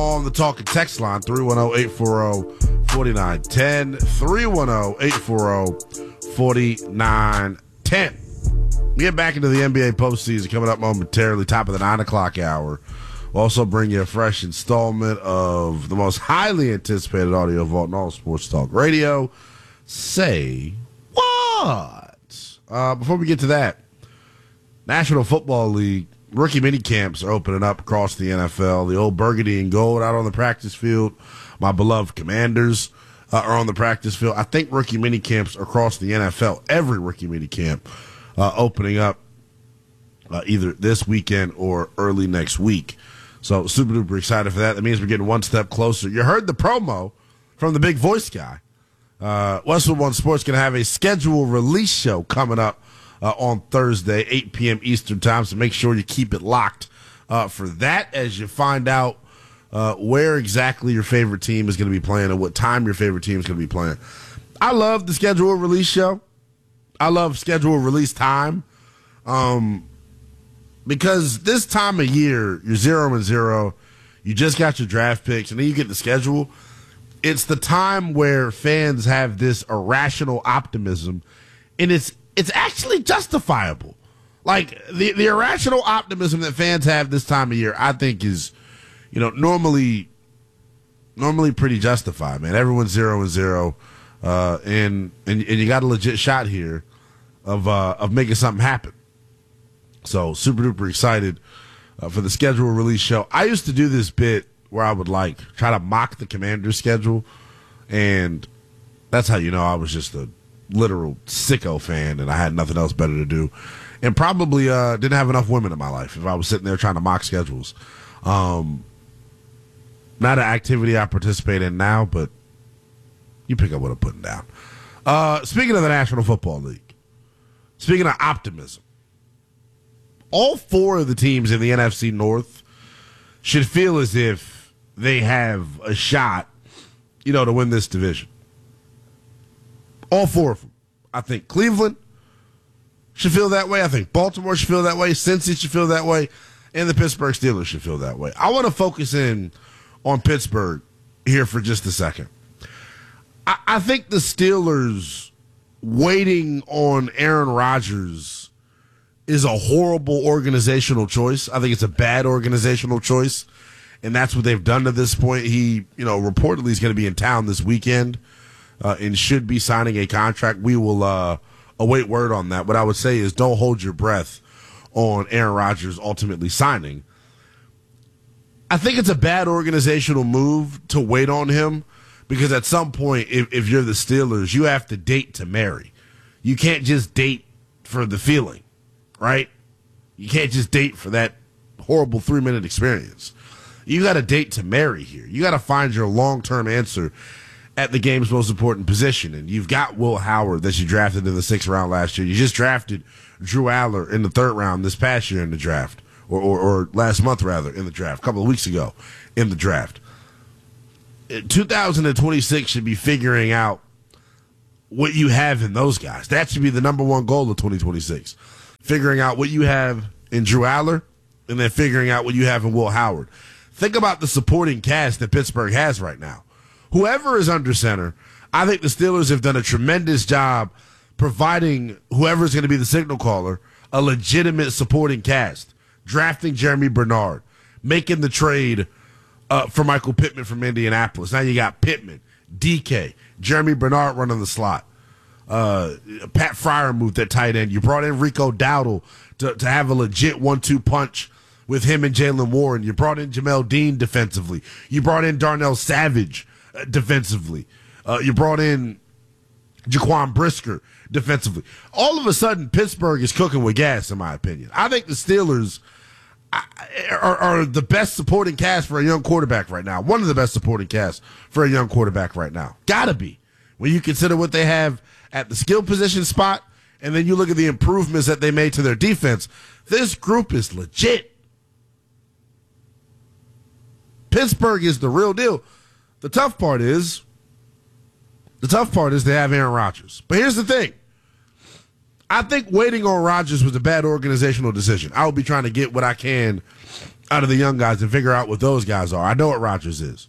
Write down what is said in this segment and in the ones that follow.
On the talk and text line, 310-840-4910, 310-840-4910. We get back into the NBA postseason coming up momentarily, top of the 9 o'clock hour. We'll also bring you a fresh installment of the most highly anticipated audio vault in all sports talk radio. Say what? Before we get to that, National Football League rookie mini camps are opening up across the NFL. The old burgundy and gold out on the practice field. My beloved Commanders are on the practice field. I think rookie mini camps across the NFL, every rookie mini camp, opening up either this weekend or early next week. So super duper excited for that. That means we're getting one step closer. You heard the promo from the big voice guy. Westwood One Sports going to have a schedule release show coming up on Thursday, 8 p.m. Eastern time, so make sure you keep it locked for that as you find out where exactly your favorite team is going to be playing and what time your favorite team is going to be playing. I love the schedule release show. I love schedule release time because this time of year, you're 0-0, you just got your draft picks, and then you get the schedule. It's the time where fans have this irrational optimism, and it's actually justifiable. Like, the irrational optimism that fans have this time of year, I think is, normally pretty justified, man. Everyone's 0-0, and you got a legit shot here of making something happen. So, super duper excited for the schedule release show. I used to do this bit where I would try to mock the Commanders schedule, and that's how you know I was just a literal sicko fan and I had nothing else better to do, and probably didn't have enough women in my life if I was sitting there trying to mock schedules. Not an activity I participate in now, but you pick up what I'm putting down. Speaking of the National Football League, speaking of optimism, all four of the teams in the NFC North should feel as if they have a shot, to win this division. All four of them. I think Cleveland should feel that way. I think Baltimore should feel that way. Cincy should feel that way. And the Pittsburgh Steelers should feel that way. I want to focus in on Pittsburgh here for just a second. I think the Steelers waiting on Aaron Rodgers is a horrible organizational choice. I think it's a bad organizational choice, and that's what they've done to this point. He, reportedly is going to be in town this weekend and should be signing a contract. We will await word on that. What I would say is don't hold your breath on Aaron Rodgers ultimately signing. I think it's a bad organizational move to wait on him because at some point, if you're the Steelers, you have to date to marry. You can't just date for the feeling, right? You can't just date for that horrible 3-minute experience. You got to date to marry here. You got to find your long-term answer at the game's most important position. And you've got Will Howard that you drafted in the 6th round last year. You just drafted Drew Aller in the 3rd round this past year in the draft, or last month, rather, in the draft, a couple of weeks ago in the draft. 2026 should be figuring out what you have in those guys. That should be the number one goal of 2026. Figuring out what you have in Drew Aller and then figuring out what you have in Will Howard. Think about the supporting cast that Pittsburgh has right now. Whoever is under center, I think the Steelers have done a tremendous job providing whoever's going to be the signal caller a legitimate supporting cast. Drafting Jeremy Bernard, making the trade for Michael Pittman from Indianapolis. Now you got Pittman, DK, Jeremy Bernard running the slot. Pat Freiermuth at tight end. You brought in Rico Dowdle to have a legit 1-2 punch with him and Jaylen Warren. You brought in Jamel Dean defensively. You brought in Darnell Savage defensively. You brought in Jaquan Brisker defensively. All of a sudden, Pittsburgh is cooking with gas, in my opinion. I think the Steelers are the best supporting cast for a young quarterback right now. One of the best supporting casts for a young quarterback right now. Gotta be. When you consider what they have at the skill position spot, and then you look at the improvements that they made to their defense, this group is legit. Pittsburgh is the real deal. The tough part is they have Aaron Rodgers. But here's the thing. I think waiting on Rodgers was a bad organizational decision. I will be trying to get what I can out of the young guys and figure out what those guys are. I know what Rodgers is.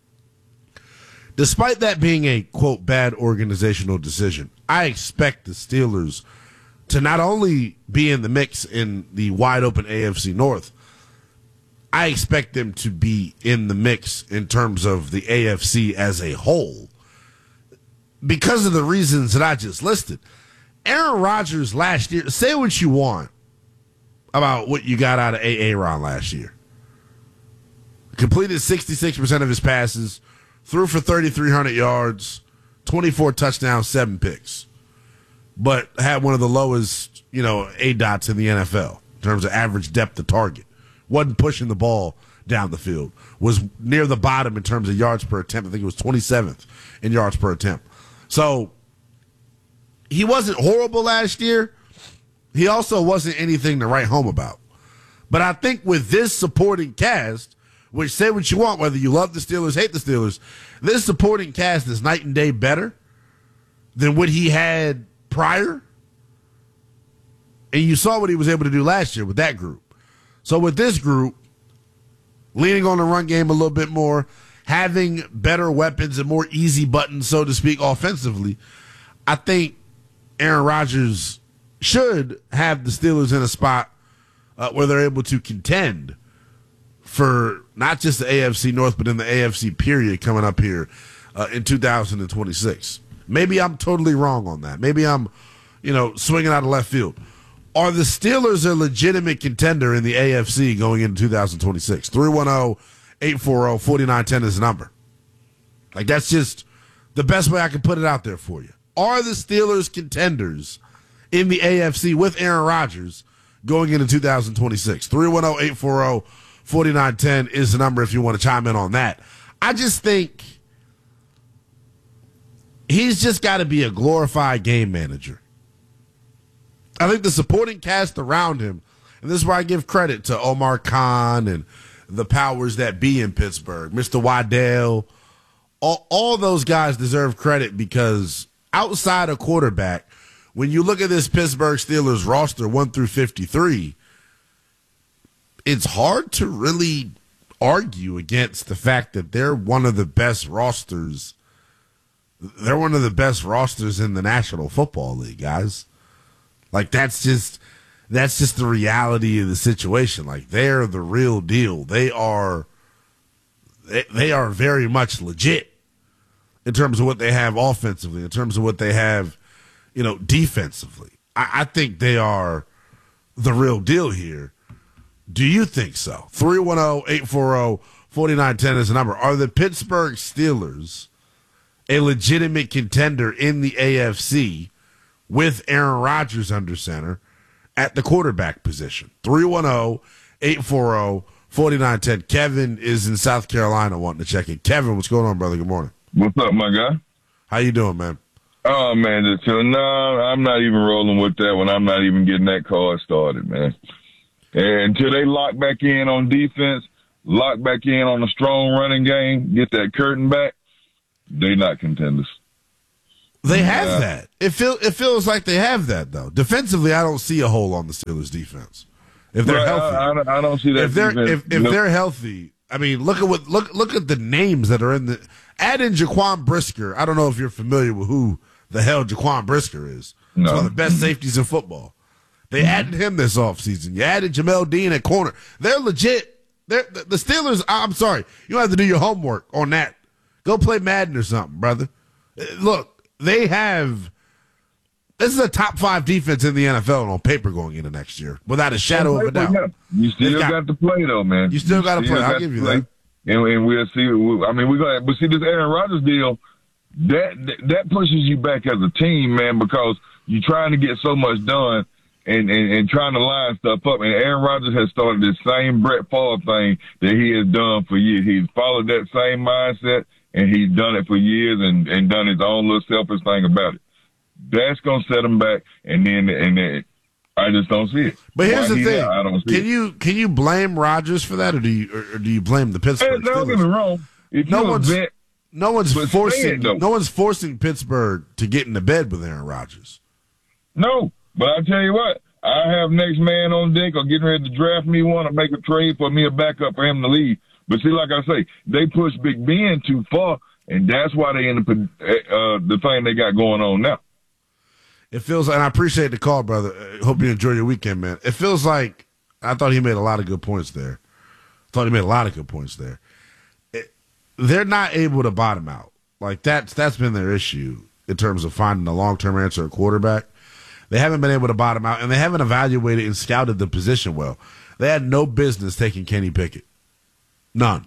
Despite that being a, quote, bad organizational decision, I expect the Steelers to not only be in the mix in the wide-open AFC North, I expect them to be in the mix in terms of the AFC as a whole because of the reasons that I just listed. Aaron Rodgers last year, say what you want about what you got out of Aaron last year. Completed 66% of his passes, threw for 3,300 yards, 24 touchdowns, 7 picks, but had one of the lowest, ADOTs in the NFL in terms of average depth of target. Wasn't pushing the ball down the field. Was near the bottom in terms of yards per attempt. I think it was 27th in yards per attempt. So he wasn't horrible last year. He also wasn't anything to write home about. But I think with this supporting cast, which say what you want, whether you love the Steelers, hate the Steelers, this supporting cast is night and day better than what he had prior. And you saw what he was able to do last year with that group. So with this group, leaning on the run game a little bit more, having better weapons and more easy buttons, so to speak, offensively, I think Aaron Rodgers should have the Steelers in a spot where they're able to contend for not just the AFC North, but in the AFC period coming up here in 2026. Maybe I'm totally wrong on that. Maybe I'm, swinging out of left field. Are the Steelers a legitimate contender in the AFC going into 2026? 310-840-4910 is the number. Like, that's just the best way I can put it out there for you. Are the Steelers contenders in the AFC with Aaron Rodgers going into 2026? 310-840-4910 is the number if you want to chime in on that. I just think he's just got to be a glorified game manager. I think the supporting cast around him, and this is where I give credit to Omar Khan and the powers that be in Pittsburgh, Mr. Waddell, all those guys deserve credit because outside of quarterback, when you look at this Pittsburgh Steelers roster 1 through 53, it's hard to really argue against the fact that they're one of the best rosters. They're one of the best rosters in the National Football League, guys. Like, that's just the reality of the situation. Like, they're the real deal. They are very much legit in terms of what they have offensively, in terms of what they have, defensively. I think they are the real deal here. Do you think so? 310-840-4910 is the number. Are the Pittsburgh Steelers a legitimate contender in the AFC with Aaron Rodgers under center at the quarterback position? 310-840-4910. Kevin is in South Carolina wanting to check in. Kevin, what's going on, brother? Good morning. What's up, my guy? How you doing, man? Oh, man, no, I'm not even rolling with that one. I'm not even getting that card started, man. And until they lock back in on defense, lock back in on a strong running game, get that curtain back, they not contenders. They have that. It feels like they have that, though. Defensively, I don't see a hole on the Steelers' defense. If they're healthy, I don't see that. If they're healthy, I mean, look at the names that are in the. Add in Jaquan Brisker. I don't know if you're familiar with who the hell Jaquan Brisker is. No. He's one of the best safeties in football. They added him this offseason. You added Jamel Dean at corner. They're legit. The Steelers. I'm sorry, you don't have to do your homework on that. Go play Madden or something, brother. Look. They have – this is a top 5 defense in the NFL on paper going into next year, without a shadow of a doubt. You still got to play, though, man. You still got to play. I'll give you that. And we'll see. I mean, but see, this Aaron Rodgers deal, that pushes you back as a team, man, because you're trying to get so much done and trying to line stuff up. And Aaron Rodgers has started this same Brett Favre thing that he has done for years. He's followed that same mindset. And he's done it for years and done his own little selfish thing about it. That's going to set him back, and then I just don't see it. But here's the thing: I don't see can you blame Rodgers for that, or do you blame the Pittsburgh Steelers? Don't get me wrong. No one's forcing Pittsburgh to get into bed with Aaron Rodgers. No, But I tell you what, I have next man on deck or getting ready to draft me one or make a trade for me a backup for him to leave. But see, like I say, they push Big Ben too far, and that's why they end up the thing they got going on now. It feels, and I appreciate the call, brother. Hope you enjoy your weekend, man. It feels like I thought he made a lot of good points there. They're not able to bottom out. Like that's been their issue in terms of finding a long-term answer at quarterback. They haven't been able to bottom out, and they haven't evaluated and scouted the position well. They had no business taking Kenny Pickett. None.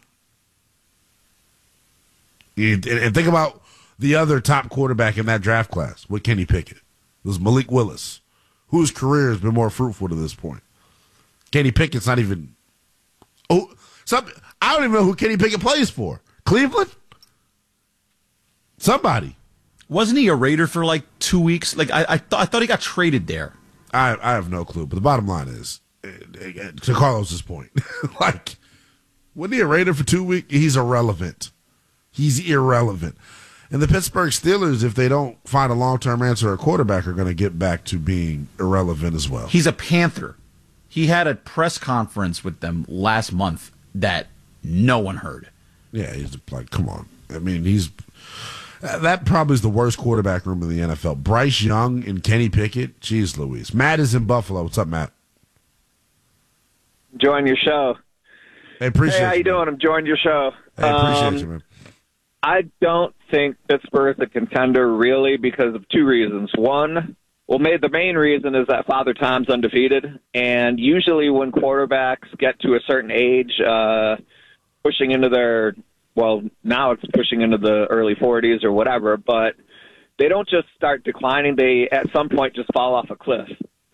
And think about the other top quarterback in that draft class with Kenny Pickett. It was Malik Willis, whose career has been more fruitful to this point. Kenny Pickett's not even. I don't even know who Kenny Pickett plays for. Cleveland? Somebody. Wasn't he a Raider for like 2 weeks? Like I thought he got traded there. I have no clue. But the bottom line is, to Carlos's point, like, wasn't he a Raider for 2 weeks? He's irrelevant. And the Pittsburgh Steelers, if they don't find a long-term answer at quarterback, are going to get back to being irrelevant as well. He's a Panther. He had a press conference with them last month that no one heard. Yeah, he's like, come on. I mean, that probably is the worst quarterback room in the NFL. Bryce Young and Kenny Pickett. Jeez Louise. Matt is in Buffalo. What's up, Matt? Enjoying your show. Hey, appreciate Hey, how you doing? I'm enjoying your show. Hey, appreciate you, man. I don't think Pittsburgh's a contender really because of two reasons. One, the main reason is that Father Time's undefeated, and usually when quarterbacks get to a certain age, pushing into now it's pushing into the early 40s or whatever, but they don't just start declining. They, at some point, just fall off a cliff.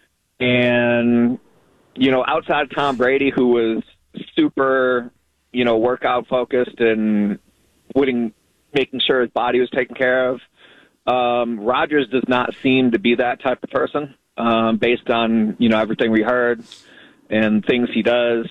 And, outside of Tom Brady, who was super, workout focused and making sure his body was taken care of, Rodgers does not seem to be that type of person, based on, everything we heard and things he does.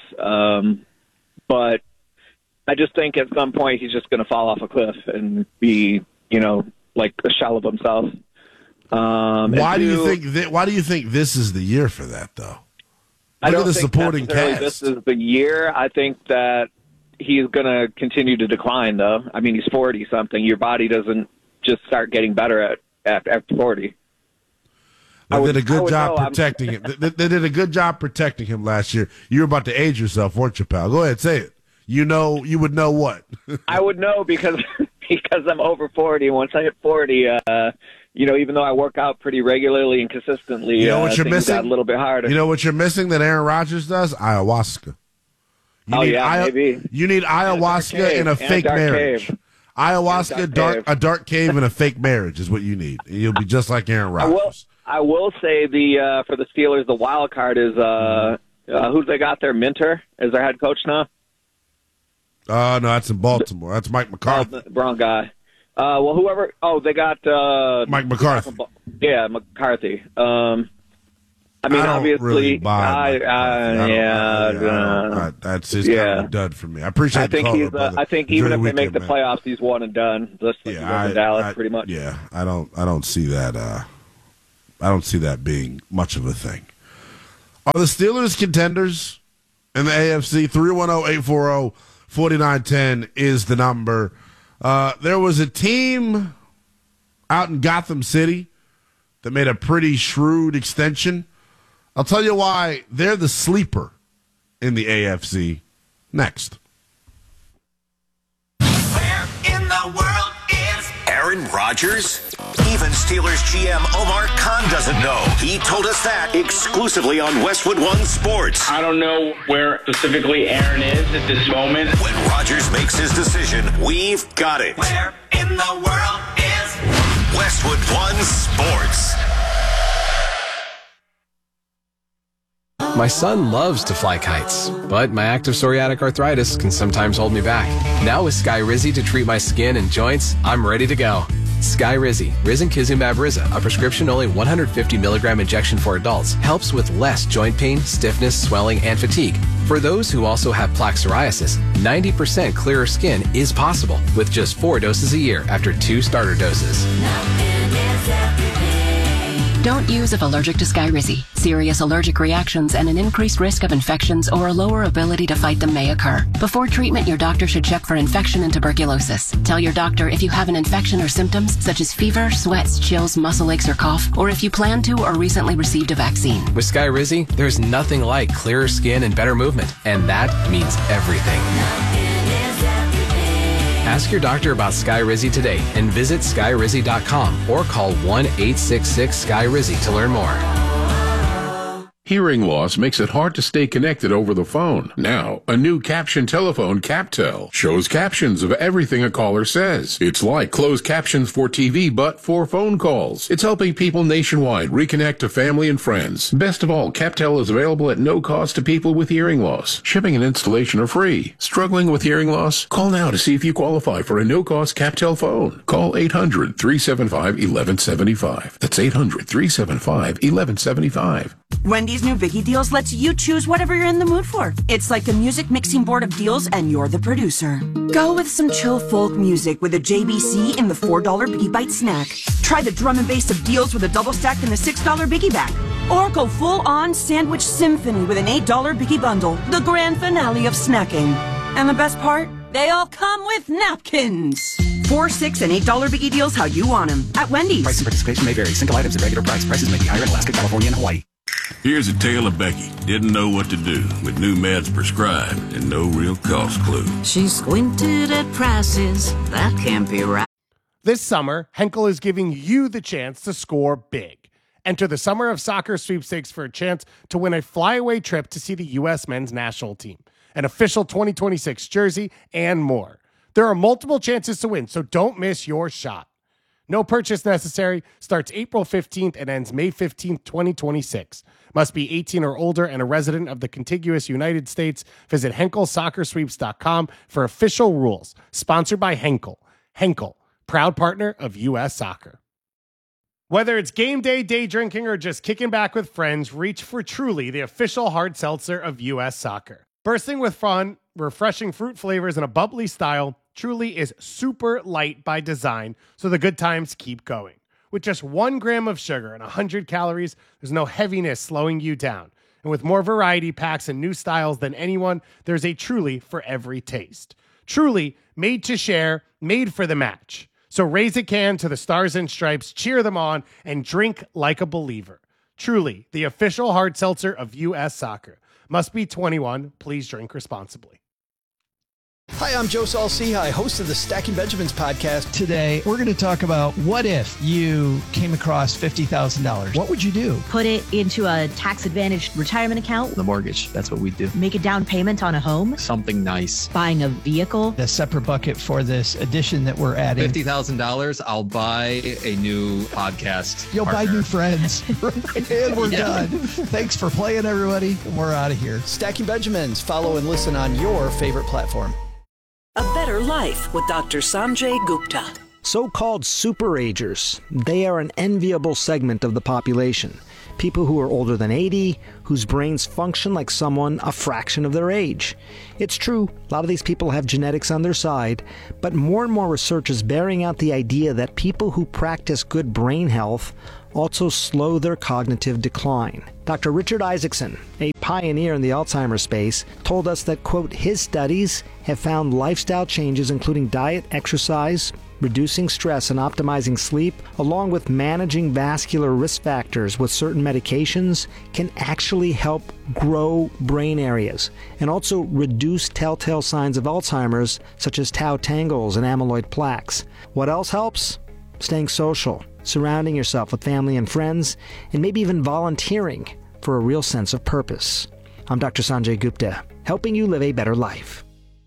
But I just think at some point he's just going to fall off a cliff and be, like a shell of himself. Why do you think this is the year for that, though? I don't Look at the think supporting cast. This is the year. I think that he's going to continue to decline, though. I mean, he's 40-something. Your body doesn't just start getting better after 40. They did a good job protecting him. They did a good job protecting him last year. You were about to age yourself, weren't you, pal? Go ahead, say it. You would know what? I would know because I'm over 40. Once I hit 40, even though I work out pretty regularly and consistently, you know what you're missing? Got a little bit harder. You know what you're missing that Aaron Rodgers does? Ayahuasca. Maybe. You need ayahuasca in a fake marriage. Cave. Ayahuasca, a dark cave, and a fake marriage is what you need. And you'll be just like Aaron Rodgers. I will say for the Steelers, the wild card is who's they got there? Minter is their head coach now. No, that's in Baltimore. That's Mike McCarthy. Wrong guy. Whoever. Oh, they got Mike McCarthy. Yeah, McCarthy. I don't obviously, really buy that's kind of a dud for me. I appreciate the call. I think even if they make the playoffs, he's one and done. Just like in Dallas, pretty much. Yeah, I don't see that. I don't see that being much of a thing. Are the Steelers contenders in the AFC? 310-840-4910 is the number. There was a team out in Gotham City that made a pretty shrewd extension. I'll tell you why they're the sleeper in the AFC next. Where in the world is Aaron Rodgers? Even Steelers GM Omar Khan doesn't know. He told us that exclusively on Westwood One Sports. I don't know where specifically Aaron is at this moment. When Rodgers makes his decision, we've got it. Where in the world is Westwood One Sports? My son loves to fly kites, but my active psoriatic arthritis can sometimes hold me back. Now with Skyrizi to treat my skin and joints, I'm ready to go. Skyrizi, risankizumab Riza, a prescription-only 150 milligram injection for adults, helps with less joint pain, stiffness, swelling, and fatigue. For those who also have plaque psoriasis, 90% clearer skin is possible with just 4 doses a year after 2 starter doses. Don't use if allergic to Skyrizi. Serious allergic reactions and an increased risk of infections or a lower ability to fight them may occur. Before treatment, your doctor should check for infection and tuberculosis. Tell your doctor if you have an infection or symptoms such as fever, sweats, chills, muscle aches, or cough, or if you plan to or recently received a vaccine. With Skyrizi, there's nothing like clearer skin and better movement, and that means everything. Ask your doctor about Skyrizi today and visit Skyrizi.com or call 1-866-SKY-RIZZI to learn more. Hearing loss makes it hard to stay connected over the phone. Now, a new caption telephone, CapTel, shows captions of everything a caller says. It's like closed captions for TV, but for phone calls. It's helping people nationwide reconnect to family and friends. Best of all, CapTel is available at no cost to people with hearing loss. Shipping and installation are free. Struggling with hearing loss? Call now to see if you qualify for a no-cost CapTel phone. Call 800-375-1175. That's 800-375-1175. Wendy's new Biggie Deals lets you choose whatever you're in the mood for. It's like a music mixing board of deals, and you're the producer. Go with some chill folk music with a JBC in the $4 Biggie Bite snack. Try the drum and bass of deals with a double stack in the $6 Biggie Bag. Or go full-on sandwich symphony with an $8 Biggie Bundle, the grand finale of snacking. And the best part? They all come with napkins. $4, $6, and $8 Biggie Deals how you want them at Wendy's. Price and participation may vary. Single items at regular price. Prices may be higher in Alaska, California, and Hawaii. Here's a tale of Becky. Didn't know what to do with new meds prescribed and no real cost clue. She squinted at prices. That can't be right. This summer, Henkel is giving you the chance to score big. Enter the Summer of Soccer sweepstakes for a chance to win a flyaway trip to see the U.S. men's national team, an official 2026 jersey, and more. There are multiple chances to win, so don't miss your shot. No purchase necessary. Starts April 15th and ends May 15th, 2026. Must be 18 or older and a resident of the contiguous United States. Visit HenkelSoccerSweeps.com for official rules. Sponsored by Henkel. Henkel, proud partner of U.S. Soccer. Whether it's game day, day drinking, or just kicking back with friends, reach for Truly, the official hard seltzer of U.S. Soccer. Bursting with fun, refreshing fruit flavors, and a bubbly style, Truly is super light by design, so the good times keep going. With just 1 gram of sugar and 100 calories, there's no heaviness slowing you down. And with more variety packs and new styles than anyone, there's a Truly for every taste. Truly, made to share, made for the match. So raise a can to the Stars and Stripes, cheer them on, and drink like a believer. Truly, the official hard seltzer of U.S. Soccer. Must be 21. Please drink responsibly. Hi, I'm Joe Saul-Sehy, host of the Stacking Benjamins podcast. Today, we're going to talk about what if you came across $50,000? What would you do? Put it into a tax-advantaged retirement account. The mortgage, that's what we do. Make a down payment on a home. Something nice. Buying a vehicle. A separate bucket for this addition that we're adding. $50,000, I'll buy a new podcast You'll partner. buy new friends. And we're done. Thanks for playing, everybody. We're out of here. Stacking Benjamins. Follow and listen on your favorite platform. A Better Life with Dr. Sanjay Gupta. So-called superagers. They are an enviable segment of the population. People who are older than 80, whose brains function like someone a fraction of their age. It's true, a lot of these people have genetics on their side, but more and more research is bearing out the idea that people who practice good brain health also slow their cognitive decline. Dr. Richard Isaacson, a pioneer in the Alzheimer's space, told us that, quote, his studies have found lifestyle changes including diet, exercise, reducing stress and optimizing sleep, along with managing vascular risk factors with certain medications, can actually help grow brain areas and also reduce telltale signs of Alzheimer's such as tau tangles and amyloid plaques. What else helps? Staying social, surrounding yourself with family and friends, and maybe even volunteering for a real sense of purpose. I'm Dr. Sanjay Gupta, helping you live a better life.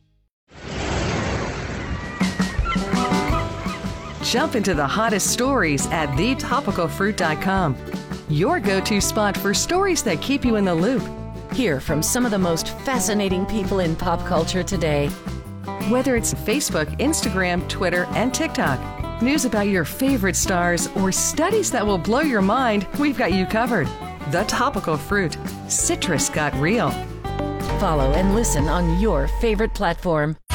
Jump into the hottest stories at thetopicalfruit.com. Your go-to spot for stories that keep you in the loop. Hear from some of the most fascinating people in pop culture today. Whether it's Facebook, Instagram, Twitter, and TikTok, news about your favorite stars, or studies that will blow your mind, we've got you covered. The Topical Fruit. Citrus got real. Follow and listen on your favorite platform.